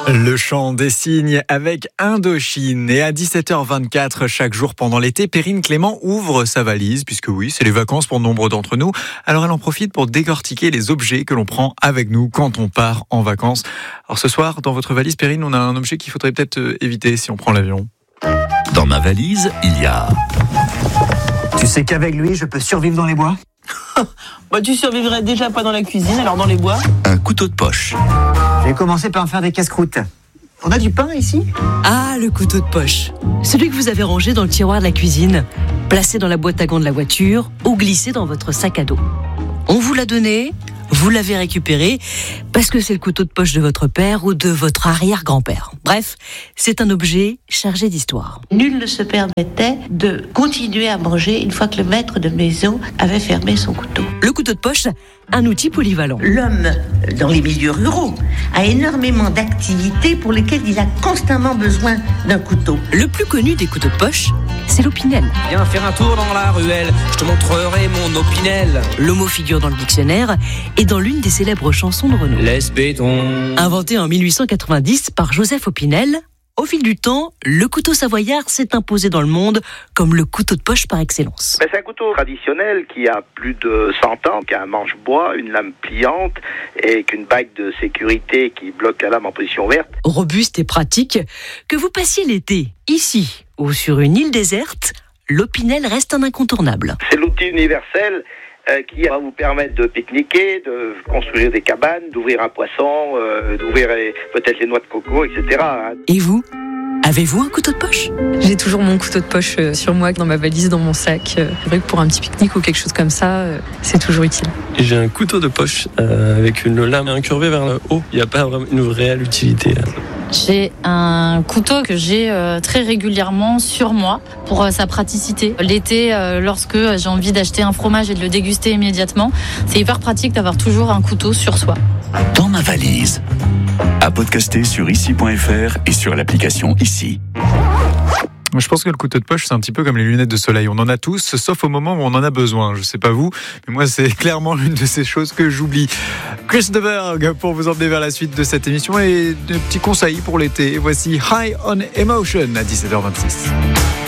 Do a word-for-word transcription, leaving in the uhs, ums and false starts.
Le chant des cygnes avec Indochine. Et à dix-sept heures vingt-quatre chaque jour pendant l'été, Perrine Clément ouvre sa valise, puisque oui, c'est les vacances pour nombre d'entre nous. Alors elle en profite pour décortiquer les objets que l'on prend avec nous quand on part en vacances. Alors ce soir, dans votre valise, Perrine, on a un objet qu'il faudrait peut-être éviter si on prend l'avion. Dans ma valise, il y a... Tu sais qu'avec lui, je peux survivre dans les bois ? Bah, tu survivrais déjà pas dans la cuisine, alors dans les bois. Un couteau de poche. J'ai commencé par me faire des casse-croûtes. On a du pain ici ? Ah, le couteau de poche. Celui que vous avez rangé dans le tiroir de la cuisine, placé dans la boîte à gants de la voiture ou glissé dans votre sac à dos. On vous l'a donné, vous l'avez récupéré, parce que c'est le couteau de poche de votre père ou de votre arrière-grand-père. Bref, c'est un objet chargé d'histoire. Nul ne se permettait de continuer à manger une fois que le maître de maison avait fermé son couteau. Le couteau de poche, un outil polyvalent. L'homme, dans les milieux ruraux, a énormément d'activités pour lesquelles il a constamment besoin d'un couteau. Le plus connu des couteaux de poche, c'est l'opinel. Viens faire un tour dans la ruelle, je te montrerai mon opinel. Le mot figure dans le dictionnaire et dans l'une des célèbres chansons de Renaud. Laisse béton. Inventé en mille huit cent quatre-vingt-dix par Joseph Opinel, au fil du temps, le couteau savoyard s'est imposé dans le monde comme le couteau de poche par excellence. Ben, c'est un couteau traditionnel qui a plus de cent ans, qui a un manche-bois, une lame pliante et qu'une bague de sécurité qui bloque la lame en position verte. Robuste et pratique, que vous passiez l'été ici ou sur une île déserte, l'Opinel reste un incontournable. C'est l'outil universel euh, qui va vous permettre de pique-niquer, de construire des cabanes, d'ouvrir un poisson, euh, d'ouvrir euh, peut-être les noix de coco, et cetera. Et vous ? Avez-vous un couteau de poche ? J'ai toujours mon couteau de poche sur moi, dans ma valise, dans mon sac. C'est vrai que pour un petit pique-nique ou quelque chose comme ça, c'est toujours utile. J'ai un couteau de poche euh, avec une lame incurvée vers le haut. Il n'y a pas vraiment une réelle utilité. J'ai un couteau que j'ai euh, très régulièrement sur moi pour euh, sa praticité. L'été, euh, lorsque j'ai envie d'acheter un fromage et de le déguster immédiatement, c'est hyper pratique d'avoir toujours un couteau sur soi. Dans ma valise. À podcaster sur ici point f r et sur l'application Ici. Je pense que le couteau de poche, c'est un petit peu comme les lunettes de soleil. On en a tous, sauf au moment où on en a besoin. Je sais pas vous, mais moi, c'est clairement l'une de ces choses que j'oublie. Chris de Berg pour vous emmener vers la suite de cette émission et de petits conseils pour l'été. Voici High on Emotion à dix-sept heures vingt-six.